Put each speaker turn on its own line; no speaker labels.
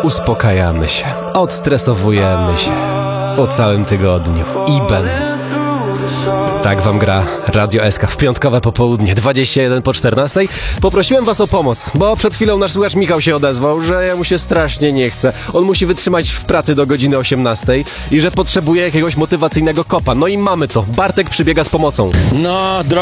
uspokajamy się, odstresowujemy się po całym tygodniu. Iben. Tak wam gra Radio SK w piątkowe popołudnie, 21 po 14. Poprosiłem was o pomoc, bo przed chwilą nasz słuchacz Michał się odezwał, że mu się strasznie nie chce. On musi wytrzymać w pracy do godziny 18 i że potrzebuje jakiegoś motywacyjnego kopa. No i mamy to. Bartek przybiega z pomocą.
No,